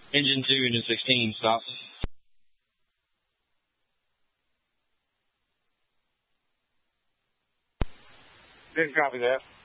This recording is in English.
Engine 2, engine 16, stop. Didn't copy that.